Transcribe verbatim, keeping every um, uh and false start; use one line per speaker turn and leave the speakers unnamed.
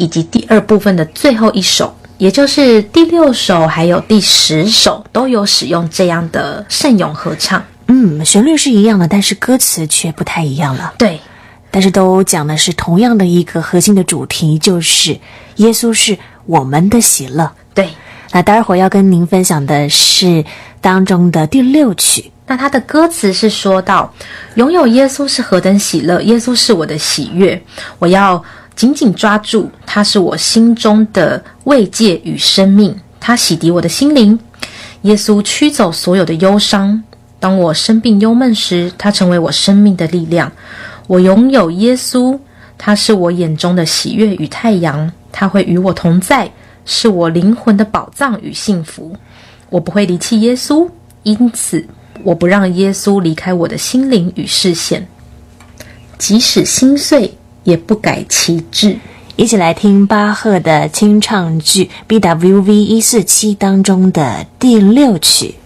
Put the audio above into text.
以及第二部分的最后一首，也就是第六首还有第十首都有使用这样的圣咏合唱。
嗯，旋律是一样的，但是歌词却不太一样了。
对，
但是都讲的是同样的一个核心的主题，就是耶稣是我们的喜乐。
对，
那待会儿要跟您分享的是当中的第六曲。
那它的歌词是说到，拥有耶稣是何等喜乐，耶稣是我的喜悦，我要紧紧抓住，他是我心中的慰藉与生命，他洗涤我的心灵。耶稣驱走所有的忧伤，当我生病忧闷时，他成为我生命的力量。我拥有耶稣，他是我眼中的喜悦与太阳，他会与我同在，是我灵魂的宝藏与幸福。我不会离弃耶稣，因此我不让耶稣离开我的心灵与视线，即使心碎也不改其志。
一起来听巴赫的清唱剧 B W V 一四七当中的第六曲。